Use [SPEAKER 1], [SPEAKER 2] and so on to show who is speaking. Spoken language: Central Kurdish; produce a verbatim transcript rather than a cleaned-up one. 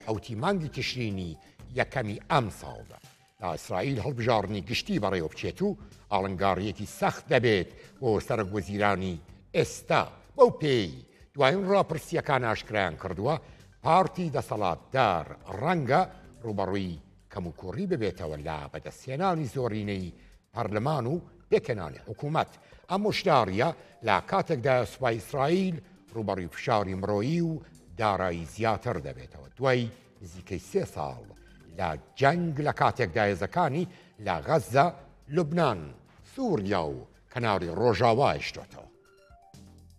[SPEAKER 1] حوتی مانگی تشرینی یەکەمی ئەم ساڵدا لا ئیسرائیل هەڵبژاڕنی گشتی بەڕێوە بچێت و ئاڵنگاڕیەتی سەخت دەبێت بۆ سەرۆکوەزیرانی ئێستا بەو پێی دوایین ڕاپرسیەکان ئاشکرایان کردووە پارتی دەسەڵاتدار ڕەنگە ڕوبەڕووی کەموکوڕی ببێتەوە لە بەدەستهێنانی زۆرینەی پەرلەمان و پێکەنانی حکوومەت ئەم وشداریە لە کاتێکدا سوپای ئیسرائیل ڕوبەڕووی فشاری مرۆیی و دارایی زیاتر دەبێتەوە دوای نزیکەی سێ ساڵ لە جەنگ لە کاتێکدا هێزەکانی لە غەزە لوبنان سووریا و کەناری ڕۆژاوا هێشتۆتەوە